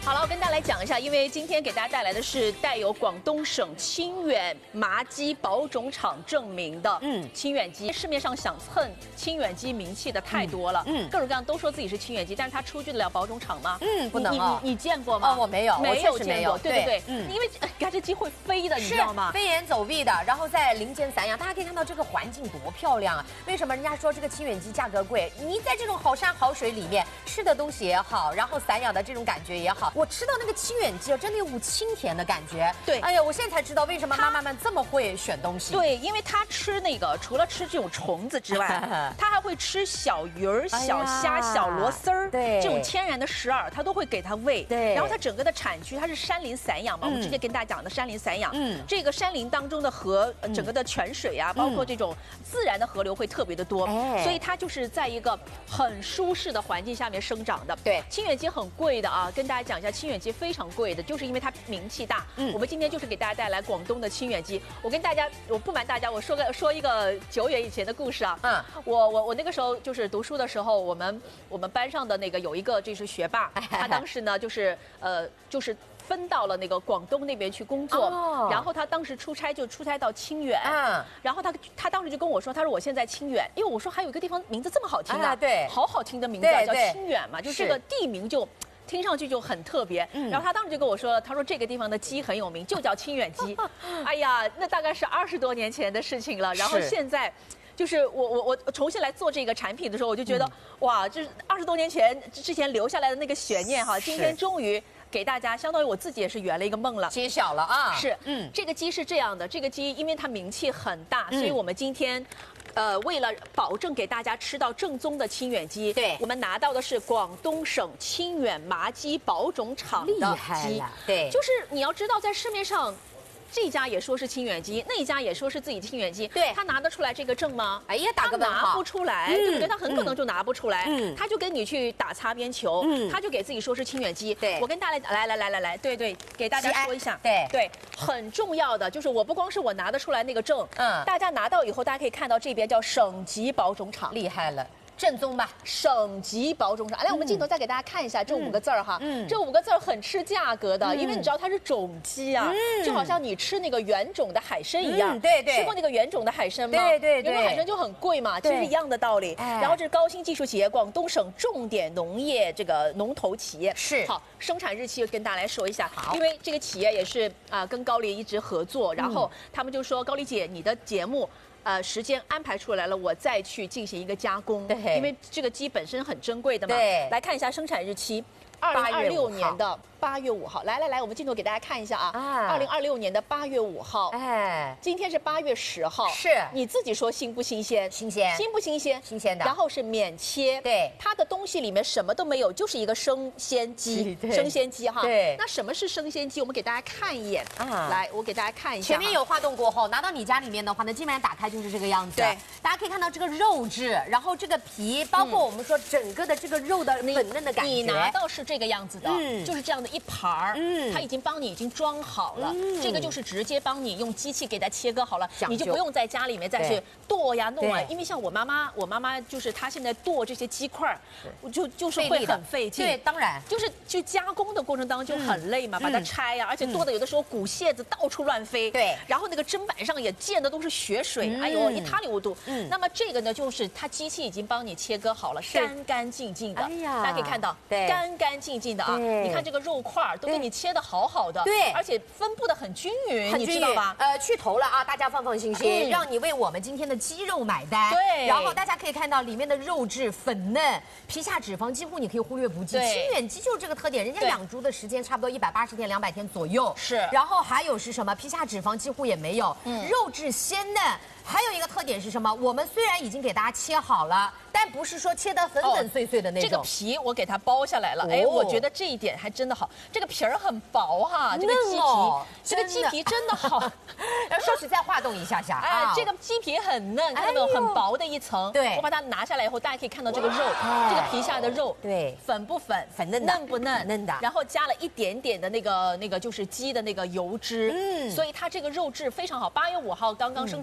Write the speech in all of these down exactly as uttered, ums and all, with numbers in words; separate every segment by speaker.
Speaker 1: 好了，我跟大家来讲一下，因为今天给大家带来的是带有广东省清远麻鸡保种厂证明的，嗯，清远鸡。市面上想蹭清远鸡名气的太多了，嗯，各种各样都说自己是清远鸡，但是它出具得了保种厂吗？嗯，
Speaker 2: 不能啊。
Speaker 1: 你你见过吗？
Speaker 2: 哦，我没有，
Speaker 1: 没有见过，对对对，
Speaker 2: 嗯，
Speaker 1: 因为它这鸡会飞的，你知道吗？
Speaker 2: 飞檐走壁的，然后在林间散养，大家可以看到这个环境多漂亮啊！为什么人家说这个清远鸡价格贵？你在这种好山好水里面吃的东西也好，然后散养的这种感觉也好，我吃到那个清远鸡啊，真的有股清甜的感觉。
Speaker 1: 对，
Speaker 2: 哎呀，我现在才知道为什么妈妈们这么会选东西。
Speaker 1: 对，因为它吃那个除了吃这种虫子之外，它还会吃小鱼儿、小虾、小螺丝儿，
Speaker 2: 对，
Speaker 1: 这种天然的食饵，它都会给它喂。
Speaker 2: 对，
Speaker 1: 然后它整个的产区它是山林散养嘛，我们之前跟大家讲的山林散养，嗯，这个山林当中的河，整个的泉水啊，包括这种自然的河流会特别的多，所以它就是在一个很舒适的环境下面生长的。对，清远鸡很贵的啊，跟大家讲一下，清远鸡非常贵的，就是因为它名气大。嗯，我们今天就是给大家带来广东的清远鸡。我跟大家，我不瞒大家，我说个说一个久远以前的故事啊。嗯，我我我那个时候就是读书的时候，我们我们班上的那个有一个就是学霸，他当时呢就是呃就是分到了那个广东那边去工作，哦，然后他当时出差就出差到清远，嗯，然后他他当时就跟我说，他说我现在清远，因为我说还有一个地方名字这么好听的，啊，对，好好听的名字叫清远嘛，就这个地名就。听上去就很特别，嗯，然后他当时就跟我说了，他说这个地方的鸡很有名，就叫清远鸡。哎呀，那大概是二十多年前的事情了。然后现在，就是我我我重新来做这个产品的时候，我就觉得，嗯，哇，就是二十多年前之前留下来的那个悬念哈，今天终于给大家，相当于我自己也是圆了一个梦了，
Speaker 2: 揭晓了啊。是，
Speaker 1: 嗯，这个鸡是这样的，这个鸡因为它名气很大，所以我们今天。呃，为了保证给大家吃到正宗的清远鸡，对，我们拿到的是广东省清远麻鸡保种厂的鸡，对，就是你要知道，在市面上。这家也说是清远鸡，那一家也说是自己清远鸡，对，他拿得出来这个证吗？哎呀，打个问号，拿不出来，对不对？他很可能就拿不出来，嗯，他就跟你去打擦边球，嗯，他就给自己说是清远鸡。对，我跟大家来来来来来，对对，给大家说一下，对对，很重要的就是我不光是我拿得出来那个证，嗯，大家拿到以后，大家可以看到这边叫省级保种厂，厉害了。正宗吧，省级保种厂。来，我们镜头再给大家看一下这五个字儿哈，嗯，这五个字儿很吃价格的，因为你知道它是种鸡啊，就好像你吃那个原种的海参一样，对对，吃过那个原种的海参吗？对对对，原种海参就很贵嘛，其实一样的道理。然后这是高新技术企业，广东省重点农业这个龙头企业，是好，生产日期跟大家来说一下，因为这个企业也是啊跟高丽一直合作，然后他们就说高丽姐，你的节目。呃，时间安排出来了，我再去进行一个加工，对，因为这个鸡本身很珍贵的嘛。对，来看一下生产日期，二零二六年的八月五号。来来来，我们镜头给大家看一下啊，二零二六年的八月五号。哎，今天是八月十号，是你自己说新不新鲜？新鲜，新不新鲜？新鲜的。然后是免切，对，它的东西里面什么都没有，就是一个生鲜鸡，生鲜鸡哈。对，那什么是生鲜鸡？我们给大家看一眼啊，来，我给大家看一下。前面有画动过后，拿到你家里面的话呢，基本上打开就是这个样子。对，大家可以看到这个肉质，然后这个皮，包括我们说整个的这个肉的粉嫩的感觉。你拿到是这个样子的，嗯，就是这样的一盘儿，嗯，它已经帮你已经装好了，嗯，这个就是直接帮你用机器给它切割好了，你就不用在家里面再去剁呀弄啊，因为像我妈妈，我妈妈就是她现在剁这些鸡块，就就是会很费劲，对，当然就是去加工的过程当中就很累嘛，把它拆呀，而且剁的有的时候骨屑子到处乱飞，对，然后那个砧板上也溅的都是血水，哎呦一塌糊涂，嗯，那么这个呢就是它机器已经帮你切割好了，干干净净的，哎呀，大家可以看到，对，干干净净的啊，你看这个肉块都给你切的好好的，对，而且分布的很均匀，你知道吧？呃，去头了啊，大家放放心心，让你为我们今天的鸡肉买单。对，然后大家可以看到里面的肉质粉嫩，皮下脂肪几乎你可以忽略不计。清远鸡就是这个特点，人家养猪的时间差不多一百八十天、两百天左右。是，然后还有是什么？皮下脂肪几乎也没有，嗯，肉质鲜嫩。还有一个特点是什么？我们虽然已经给大家切好了，但不是说切得粉粉碎碎的那种。这个皮我给它剥下来了，哎，我觉得这一点还真的好。这个皮儿很薄哈，这个鸡皮，这个鸡皮真的好。要说实在，化动一下下，哎，这个鸡皮很嫩，看到没有？很薄的一层。对，我把它拿下来以后，大家可以看到这个肉，这个皮下的肉，对，粉不粉？粉嫩的，嫩不嫩？嫩的。然后加了一点点的那个那个就是鸡的那个油脂，嗯，所以它这个肉质非常好。八月五号刚刚生产出来的。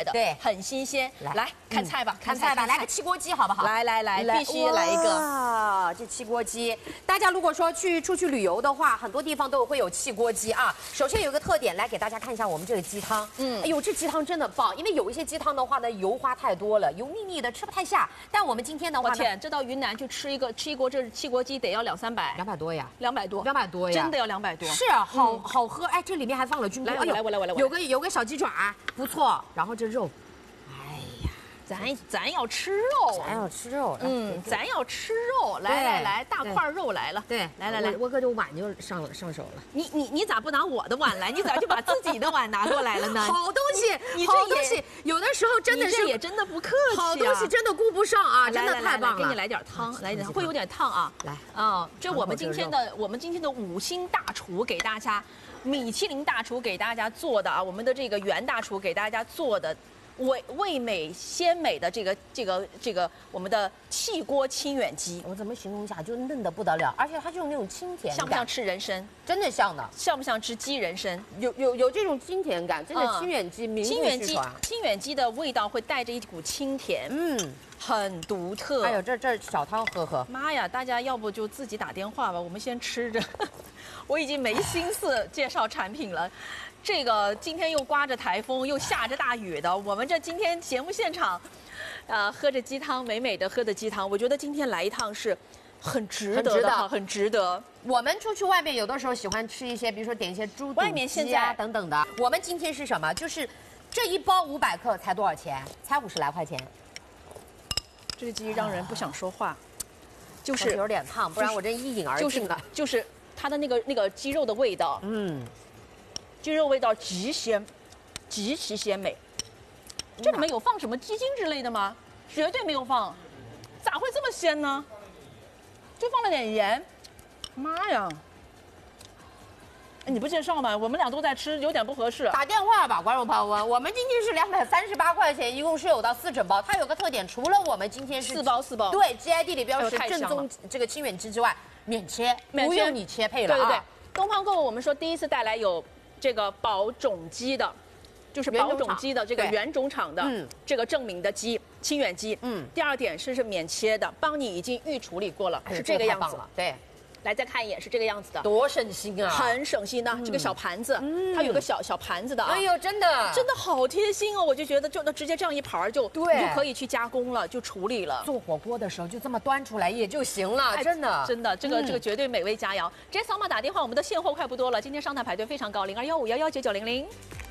Speaker 1: 的，
Speaker 2: 对，
Speaker 1: 很新鲜。来，来看菜吧，
Speaker 2: 看菜吧，来个气锅鸡好不好？
Speaker 1: 来来来，必须来一个。
Speaker 2: 啊，这气锅鸡，大家如果说去出去旅游的话，很多地方都会有气锅鸡啊。首先有个特点，来给大家看一下我们这个鸡汤。嗯，哎呦，这鸡汤真的棒，因为有一些鸡汤的话呢，油花太多了，油腻腻的，吃不太下。但我们今天的话呢，
Speaker 1: 我天，这到云南去吃一个吃一锅这气锅鸡得要两三百，
Speaker 2: 两百多呀，
Speaker 1: 两百多，
Speaker 2: 两百多呀，
Speaker 1: 真的要两百多。
Speaker 2: 是啊，好好喝，哎，这里面还放了菌菇。
Speaker 1: 来，来我来我来我来，
Speaker 2: 有个有个小鸡爪，不错。然后这肉。
Speaker 1: 咱咱要吃肉，
Speaker 2: 咱要吃肉，
Speaker 1: 嗯，咱要吃肉，来来来，大块肉来了，
Speaker 2: 对，
Speaker 1: 来来来，
Speaker 2: 我哥这碗就上上手了。
Speaker 1: 你你你咋不拿我的碗来？你咋就把自己的碗拿过来了呢？
Speaker 2: 好东西，
Speaker 1: 你
Speaker 2: 好东西，有的时候真的是
Speaker 1: 也真的不客气，
Speaker 2: 好东西真的顾不上啊，真的太棒了。
Speaker 1: 给你来点汤，来点会有点烫啊。
Speaker 2: 来
Speaker 1: 啊，这我们今天的我们今天的五星大厨给大家，米其林大厨给大家做的啊，我们的这个袁大厨给大家做的。味味美鲜美的这个这个这个我们的气锅清远鸡，
Speaker 2: 我怎么形容一下？就嫩得不得了，而且它就有那种清甜感，
Speaker 1: 像不像吃人参？
Speaker 2: 真的像的，
Speaker 1: 像不像吃鸡人参？
Speaker 2: 有有有这种清甜感，真的清远鸡名不虚传。
Speaker 1: 清远鸡的味道会带着一股清甜，嗯，很独特。
Speaker 2: 哎呦，这这小汤喝喝。
Speaker 1: 妈呀，大家要不就自己打电话吧，我们先吃着。我已经没心思介绍产品了。这个今天又刮着台风，又下着大雨的，我们这今天节目现场，呃，喝着鸡汤，美美的喝着鸡汤，我觉得今天来一趟是很值得的，很值得。
Speaker 2: 我们出去外面有的时候喜欢吃一些，比如说点一些猪肚鸡啊等等的。我们今天是什么？就是这一包五百克才多少钱？才五十来块钱。
Speaker 1: 这个鸡让人不想说话，就是
Speaker 2: 有点烫，不然我这一饮而尽了。
Speaker 1: 就是它的那个那个鸡肉的味道，嗯。鸡肉味道极鲜，极其鲜美。这里面有放什么鸡精之类的吗？绝对没有放，咋会这么鲜呢？就放了点盐。妈呀！哎，你不介绍吗？我们俩都在吃，有点不合适。
Speaker 2: 打电话吧，观众朋友们，我们今天是两百三十八块钱，一共是有到四整包。它有个特点，除了我们今天是
Speaker 1: 四包四包，
Speaker 2: 对 G I D 里标识正宗这个清远鸡之外，免切，不用你切配了啊。
Speaker 1: 对对对，东方购物我们说第一次带来有。这个宝种鸡的，就是宝种鸡的这个原种场的这个证明的鸡，清远鸡。嗯。第二点是是免切的，帮你已经预处理过了，是这个样子。
Speaker 2: 对。
Speaker 1: 来再看一眼，是这个样子的，
Speaker 2: 多省心啊！
Speaker 1: 很省心的，这个小盘子，它有个小小盘子的啊。
Speaker 2: 哎呦，真的，
Speaker 1: 真的好贴心哦！我就觉得就直接这样一盘就
Speaker 2: 对，
Speaker 1: 就可以去加工了，就处理了。
Speaker 2: 做火锅的时候就这么端出来也就行了，真的
Speaker 1: 真的，这个这个绝对美味佳肴。直接扫码打电话，我们的现货快不多了，今天上台排队非常高，零二幺五幺幺九九零零。